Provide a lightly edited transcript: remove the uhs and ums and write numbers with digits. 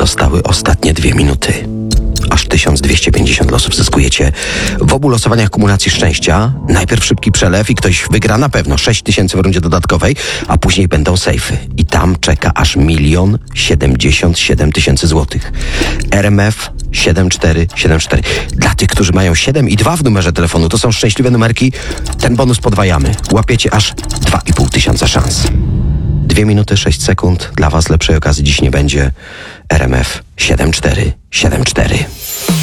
Zostały ostatnie 2 minuty. Aż 1250 losów zyskujecie. W obu losowaniach kumulacji szczęścia najpierw szybki przelew i ktoś wygra na pewno 6000 w rundzie dodatkowej, a później będą sejfy. I tam czeka aż 1 077 000 złotych. RMF 7474. Dla tych, którzy mają 7 i 2 w numerze telefonu, to są szczęśliwe numerki, ten bonus podwajamy. Łapiecie aż 2500 szans. 2 minuty 6 sekund. Dla Was lepszej okazji dziś nie będzie. RMF 7474.